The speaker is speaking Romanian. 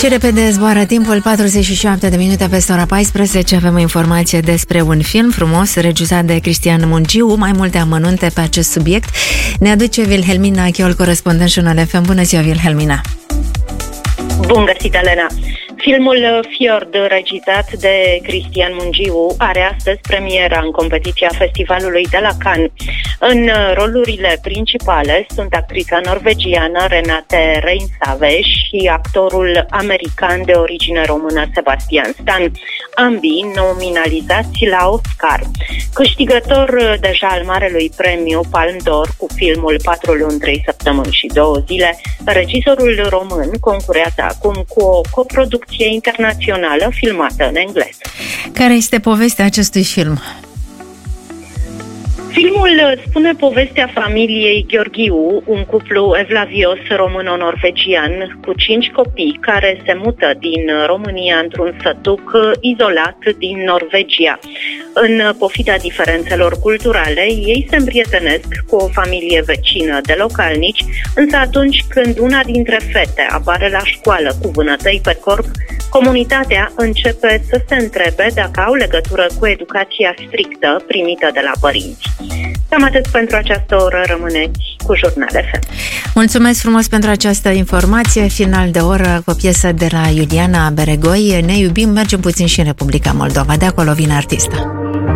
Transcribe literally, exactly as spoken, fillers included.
Ce repede zboară timpul, patruzeci și șapte de minute peste ora paisprezece. Avem o informație despre un film frumos regizat de Cristian Mungiu. Mai multe amănunte pe acest subiect ne aduce Wilhelmina Chiol, correspondent F M. Bună ziua, Wilhelmina! Bun găsit, Elena! Filmul Fjord, regizat de Cristian Mungiu, are astăzi premiera în competiția festivalului de la Cannes. În rolurile principale sunt actrița norvegiană Renate Reinsave și actorul american de origine română Sebastian Stan, ambii nominalizați la Oscar. Câștigător deja al Marelui Premiu Palme d'Or cu filmul Patru luni, trei săptămâni și două zile, regizorul român concurează acum cu o coproducție internațională filmată în engleză. Care este povestea acestui film? Filmul spune povestea familiei Gheorghiu, un cuplu evlavios româno-norvegian cu cinci copii care se mută din România într-un sătuc izolat din Norvegia. În pofida diferențelor culturale, ei se împrietenesc cu o familie vecină de localnici, însă atunci când una dintre fete apare la școală cu vânătăi pe corp, comunitatea începe să se întrebe dacă au legătură cu educația strictă primită de la părinți. Cam atât pentru această oră, rămâneți cu Jurnal F M. Mulțumesc frumos pentru această informație. Final de oră cu o piesă de la Iuliana Beregoi. Ne iubim, mergem puțin și în Republica Moldova. De acolo vine artista.